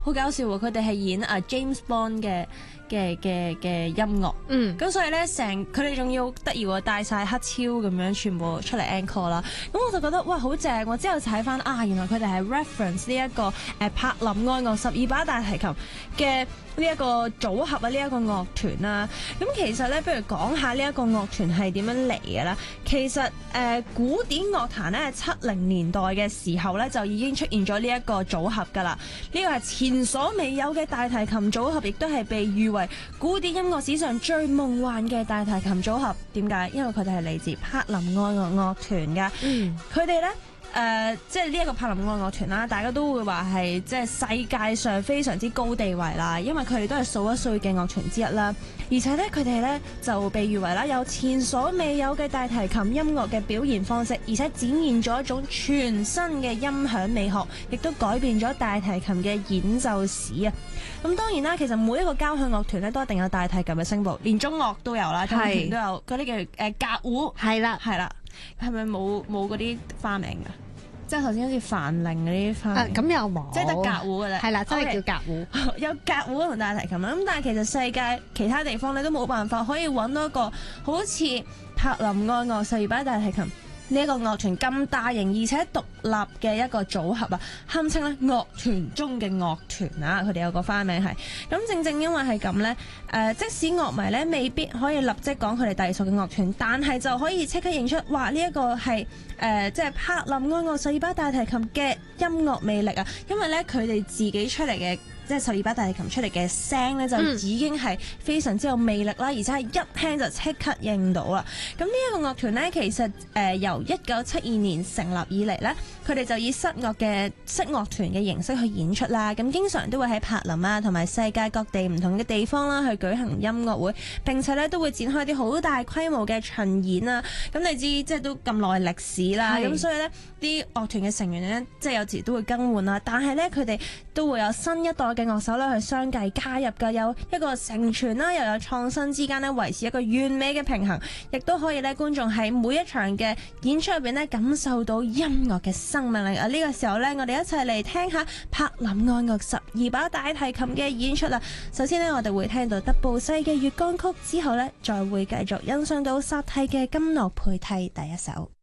好搞笑喎！佢哋係演James Bond 嘅音樂，咁所以咧佢哋仲要得意喎，戴晒黑超咁樣全部出嚟 encore 啦。咁我就覺得哇好正喎！之後睇翻原來佢哋係 reference 呢一個柏林愛樂12把大提琴嘅呢一個組合呢一個樂團啦。咁其實咧，不如講下呢一個樂團係點樣嚟嘅啦。其實古典樂壇咧70年代嘅時候咧就已經出現咗呢一個組合㗎啦。呢個係前所未有嘅大提琴組合，亦都係被譽為古典音樂史上最夢幻嘅大提琴組合。點解？因為佢哋係嚟自柏林愛樂樂團㗎。佢哋咧即係呢一個柏林愛樂團啦，大家都會話係即係世界上非常之高地位啦，因為佢哋都係數一數嘅樂團之一啦。而且咧，佢哋咧就被譽為啦有前所未有嘅大提琴音樂嘅表現方式，而且展現咗一種全新嘅音響美學，亦都改變咗大提琴嘅演奏史啊！咁當然啦，其實每一個交響樂團咧都一定有大提琴嘅聲部，連中樂都有啦，中樂團都有嗰啲叫格胡，係啦，係咪冇嗰啲花名㗎？即係頭先好似梵鈴嗰啲花名， 咁又冇， 即係得格胡㗎啫。 係啦，真係叫格胡。 有格胡同大提琴啦。咁但係其實世界其他地方咧都冇辦法可以揾到一個好似柏林愛樂12把大提琴呢一個樂團咁大型而且獨立嘅一個組合啊，堪稱咧樂團中嘅樂團啊！佢哋有個花名係咁，正因為係咁呢，即使樂迷咧未必可以立即講佢哋隸屬嘅樂團，但係就可以即刻認出，哇！呢一個係即係柏林愛樂12把大提琴嘅音樂魅力啊！因為咧佢哋自己出嚟嘅。即係12把大提琴出嚟嘅聲咧，就已經係非常之有魅力啦，而且係一聽就即刻認到啦。咁呢一個樂團咧，其實由1972年成立以嚟咧，佢哋就以室樂團嘅形式去演出啦。咁經常都會喺柏林啊，同埋世界各地唔同嘅地方啦，去舉行音樂會，並且咧都會展開啲好大規模嘅巡演啊。咁你知即係都咁耐歷史啦，咁所以咧啲樂團嘅成員咧，即係有時都會更換啦。但係咧佢哋都會有新一代嘅樂手咧去相繼加入㗎，有一個承傳啦，又有創新之間咧維持一個完美嘅平衡，亦都可以咧觀眾喺每一場嘅演出入邊咧感受到音樂嘅生命力啊！呢個時候咧，我哋一齊嚟聽下柏林愛樂12把大提琴嘅演出啦。首先咧，我哋會聽到德布西嘅月光曲，之後咧再會繼續欣賞到薩蒂嘅金樂配替第一首。